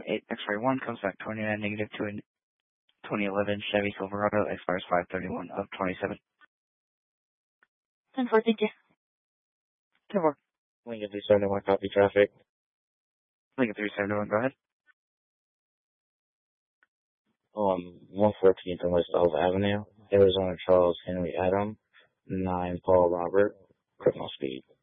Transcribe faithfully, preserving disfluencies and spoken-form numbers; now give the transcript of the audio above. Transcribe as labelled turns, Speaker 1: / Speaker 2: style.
Speaker 1: eight X-ray one comes back twenty-nine negative to a twenty eleven Chevy Silverado, expires five thirty-one of twenty-seven.
Speaker 2: ten four, thank you.
Speaker 1: ten four.
Speaker 3: Lincoln three seventy-one, copy traffic.
Speaker 1: Lincoln three seventy-one, go ahead.
Speaker 3: Um, one fourteenth and West Elva Avenue, Arizona Charles Henry Adam, nine Paul Robert, criminal speed.